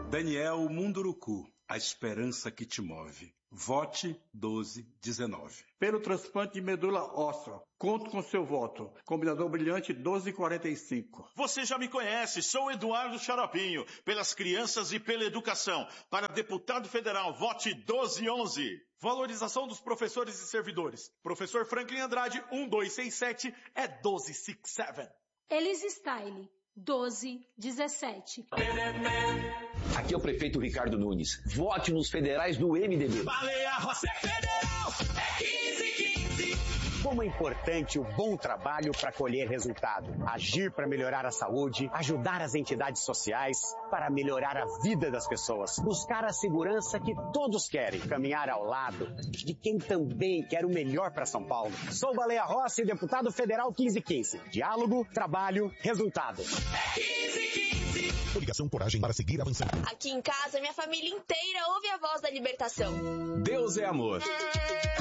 Daniel Munduruku, a esperança que te move. Vote 1219. Pelo transplante de medula óssea, conto com seu voto. Combinador brilhante 1245. Você já me conhece, sou Eduardo Xaropinho. Pelas crianças e pela educação. Para deputado federal, vote 1211. Valorização dos professores e servidores. Professor Franklin Andrade, 1267 é 1267. Elis Style, 1217. Aqui é o prefeito Ricardo Nunes. Vote nos federais do MDB. Baleia Rossi é federal, é 1515. Como é importante o bom trabalho para colher resultado. Agir para melhorar a saúde, ajudar as entidades sociais, para melhorar a vida das pessoas. Buscar a segurança que todos querem. Caminhar ao lado de quem também quer o melhor para São Paulo. Sou Baleia Rossi, deputado federal 1515. Diálogo, trabalho, resultado. É 1515. Coligação Coragem para seguir avançando. Aqui em casa, minha família inteira ouve a voz da libertação. Deus é amor.